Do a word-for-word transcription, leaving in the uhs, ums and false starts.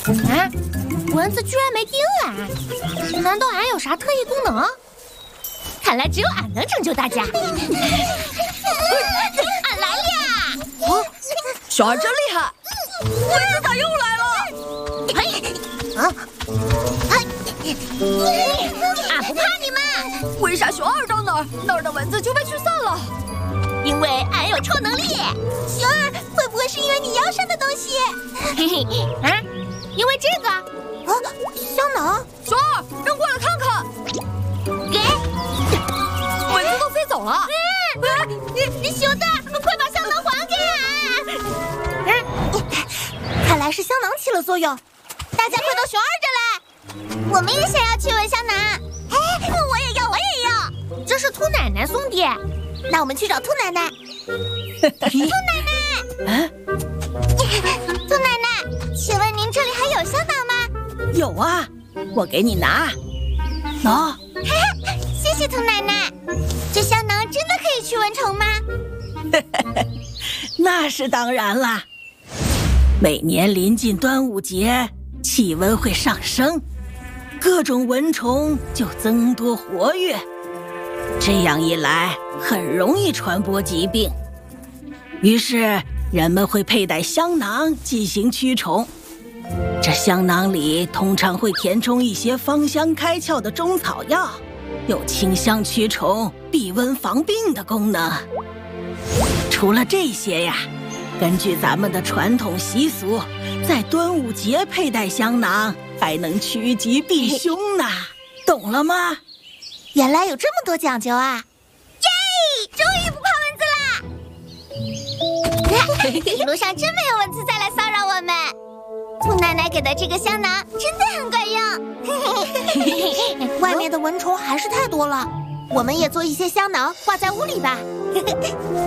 啊，蚊子居然没叮俺，难道俺有啥特异功能？看来只有俺能拯救大家。俺来了！ 哦，小二真厉害！蚊子咋又来了？ 嘿，啊，嘿，俺不怕你们。 为啥小二到哪儿，那儿的蚊子就被驱散了？ 因为俺有超能力。 小二，会不会是因为你腰上的东西？ 嘿嘿，啊，因为这个。 啊，香囊。 小二，扔过来看看。 给。 蚊子都飞走了。 嗯，你你熊大，快把香囊还给俺！ 嗯，看来是香囊起了作用。大家快到熊二这来。我们也想要驱蚊香囊。哎，我也要，我也要。 这是兔奶奶送的。 那我们去找兔奶奶。兔奶奶， 啊， 兔奶奶，请问您这里还有香囊吗？ 有啊，我给你拿。喏， 谢谢兔奶奶。这香囊真的可以驱蚊虫吗？ 那是当然啦。每年临近端午节，气温会上升，各种蚊虫就增多活跃。这样一来，很容易传播疾病。于是，人们会佩戴香囊进行驱虫。这香囊里通常会填充一些芳香开窍的中草药，有清香驱虫、避蚊防病的功能。除了这些呀，根据咱们的传统习俗，在端午节佩戴香囊还能趋吉避凶呢，懂了吗？ 原来有这么多讲究啊！耶，终于不怕蚊子啦！一路上真没有蚊子再来骚扰我们。兔奶奶给的这个香囊真的很管用。外面的蚊虫还是太多了，我们也做一些香囊挂在屋里吧。